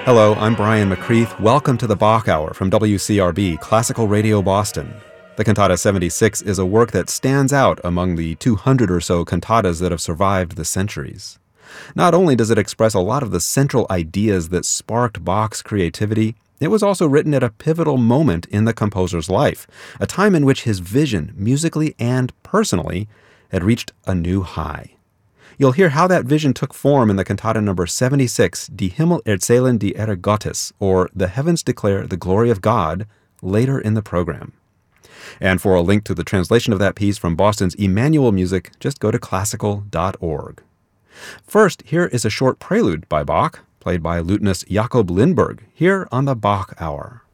Hello, I'm Brian McCreath. Welcome to the Bach Hour from WCRB, Classical Radio Boston. The Cantata 76 is a work that stands out among the 200 or so cantatas that have survived the centuries. Not only does it express a lot of the central ideas that sparked Bach's creativity, it was also written at a pivotal moment in the composer's life, a time in which his vision, musically and personally, had reached a new high. You'll hear how that vision took form in the cantata number 76, Die Himmel erzählen die Ehre Gottes, or The Heavens Declare the Glory of God, later in the program. And for a link to the translation of that piece from Boston's Emmanuel Music, just go to classical.org. First, here is a short prelude by Bach, played by lutenist Jakob Lindberg, here on the Bach Hour.